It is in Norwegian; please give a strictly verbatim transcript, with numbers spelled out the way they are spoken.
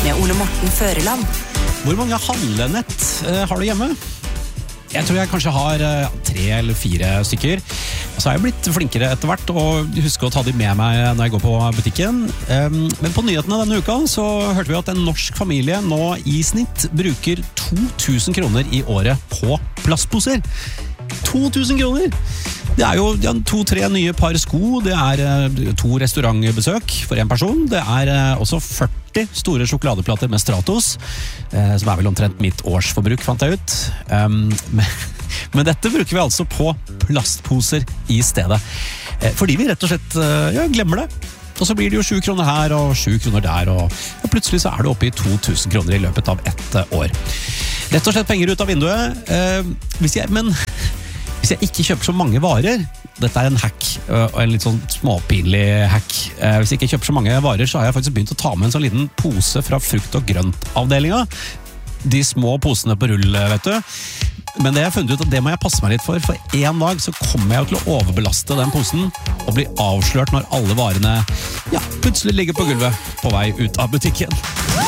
med Ole Morten Føreland. Hvor mange handlenett eh, har du hjemme? Jeg tror jeg kanskje har eh, tre eller fire stykker. Og så har jeg blitt flinkere etter hvert, og husker å ta de med meg når jeg går på butikken. Um, men på nyhetene denne uka så hørte vi at en norsk familie nå i snitt bruker to tusen kroner i året på plastposer. to tusen kroner! Det er jo ja, to-tre nye par sko, det er uh, to restaurantbesøk for en person, det er uh, også førti store sjokoladeplater med Stratos, uh, som er vel omtrent mitt årsforbruk, fant jeg ut. Um, men, men dette bruker vi altså på plastposer i stedet. Uh, fordi vi rett og slett uh, ja, glemmer det. Og så blir det jo sju kroner her og sju kroner der, og ja, plutselig så er det oppe i to tusen kroner i løpet av ett år. Rett og slett penger ut av vinduet. Uh, hvis jeg, men... Hvis jeg ikke kjøper så mange varer, dette er en hack, og en litt sånn småpinlig hack. Hvis jeg ikke kjøper så mange varer, så har jeg faktisk begynt å ta med en sånn liten pose fra frukt- og grøntavdelingen. De små posene på rull, vet du. Men det jeg har funnet ut at det må jeg passe meg litt for, for en dag så kommer jeg til å overbelaste den posen og bli avslørt når alle varene ja, plutselig ligger på gulvet på vei ut av butikken.